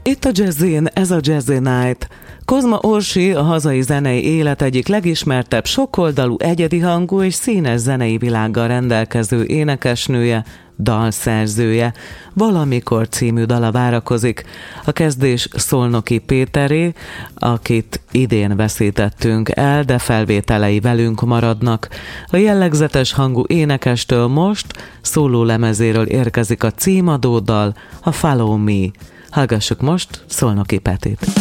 Itt a Jazzin, ez a Jazzy Night. Kozma Orsi a hazai zenei élet egyik legismertebb, sokoldalú, egyedi hangú és színes zenei világgal rendelkező énekesnője, dalszerzője. Valamikor című dala várakozik. A kezdés Szolnoki Péteré, akit idén veszítettünk el, de felvételei velünk maradnak. A jellegzetes hangú énekestől most szólólemezéről érkezik a címadó dal, a Follow Me. Hallgassuk most Szolnoki Petit.